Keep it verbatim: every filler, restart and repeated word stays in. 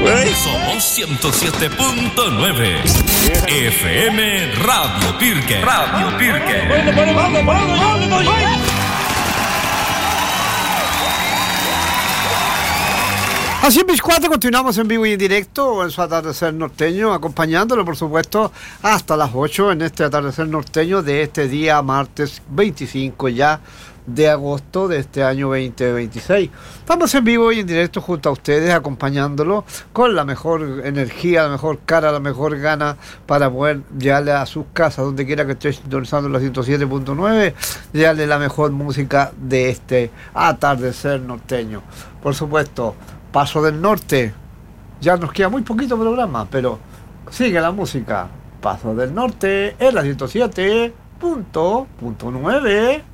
Somos ciento siete punto nueve F M Radio Pirque. Radio Pirque. Así en Biscuate continuamos en vivo y en directo en su atardecer norteño, acompañándolo por supuesto hasta las ocho en este atardecer norteño de este día martes veinticinco ya de agosto de este año veinte veintiséis. Estamos en vivo y en directo junto a ustedes, acompañándolo con la mejor energía, la mejor cara, la mejor gana para poder llevarle a sus casas, donde quiera que esté sintonizando la ciento siete punto nueve, llevarle la mejor música de este atardecer norteño. Por supuesto, Paso del Norte, ya nos queda muy poquito programa, pero sigue la música. Paso del Norte en la ciento siete punto nueve.